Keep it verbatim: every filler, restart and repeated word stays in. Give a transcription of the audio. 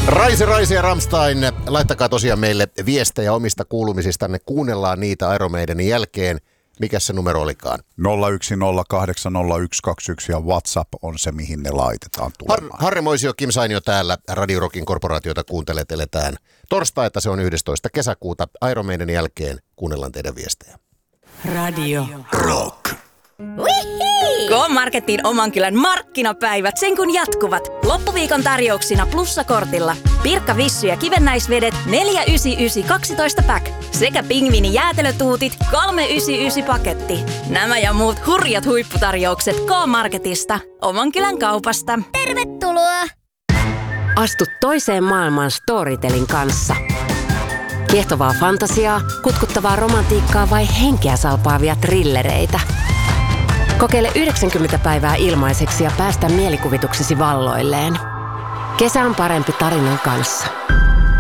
Raise, Raise ja Rammstein, laittakaa tosiaan meille viestejä omista kuulumisistanne. Kuunnellaan niitä Iron Maidenin jälkeen. Mikä se numero olikaan? nolla yksi nolla kahdeksan nolla yksi kaksi yksi ja WhatsApp on se, mihin ne laitetaan tulemaan. Har- Harri Moisio, Kim Sainio täällä. Radio Rockin korporaatiota kuuntelet, eletään torstaita, se on yhdestoista kesäkuuta. Iron Maidenin jälkeen kuunnellaan teidän viestejä. Radio Rock. K-Marketin oman kylän markkinapäivät sen kun jatkuvat. Loppuviikon tarjouksina plussakortilla. Pirkka Vissy ja kivennäisvedet neljä yhdeksänkymmentäyhdeksän kaksitoista pack sekä pingviini jäätelötuutit kolme yhdeksänkymmentäyhdeksän paketti. Nämä ja muut hurjat huipputarjoukset K-Marketista, oman kylän kaupasta. Tervetuloa! Astu toiseen maailmaan Storytelin kanssa. Kiehtovaa fantasiaa, kutkuttavaa romantiikkaa vai henkeä salpaavia trillereitä. Kokeile yhdeksänkymmentä päivää ilmaiseksi ja päästä mielikuvituksesi valloilleen. Kesä on parempi tarinan kanssa.